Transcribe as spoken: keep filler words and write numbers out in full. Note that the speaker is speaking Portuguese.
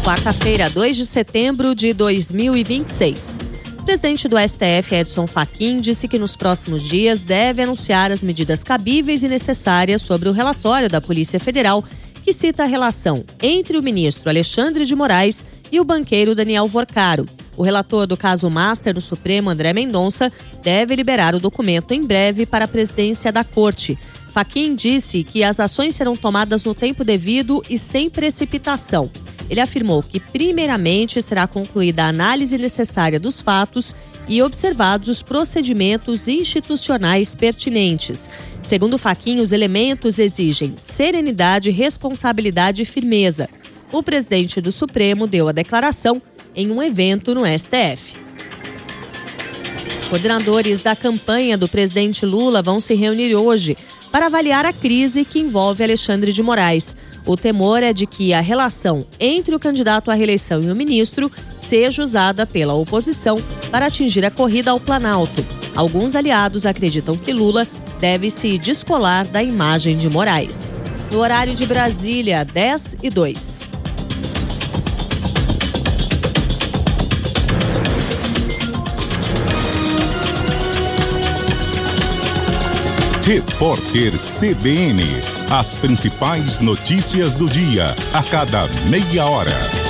Quarta-feira, dois de setembro de dois mil e vinte e seis. O presidente do S T F, Edson Fachin, disse que nos próximos dias deve anunciar as medidas cabíveis e necessárias sobre o relatório da Polícia Federal, que cita a relação entre o ministro Alexandre de Moraes e o banqueiro Daniel Vorcaro. O relator do caso Master no Supremo, André Mendonça, deve liberar o documento em breve para a presidência da Corte. Fachin disse que as ações serão tomadas no tempo devido e sem precipitação. Ele afirmou que, primeiramente, será concluída a análise necessária dos fatos e observados os procedimentos institucionais pertinentes. Segundo Fachin, os elementos exigem serenidade, responsabilidade e firmeza. O presidente do Supremo deu a declaração em um evento no S T F. Coordenadores da campanha do presidente Lula vão se reunir hoje para avaliar a crise que envolve Alexandre de Moraes. O temor é de que a relação entre o candidato à reeleição e o ministro seja usada pela oposição para atingir a corrida ao Planalto. Alguns aliados acreditam que Lula deve se descolar da imagem de Moraes. No horário de Brasília, dez e dois. Repórter C B N. As principais notícias do dia, a cada meia hora.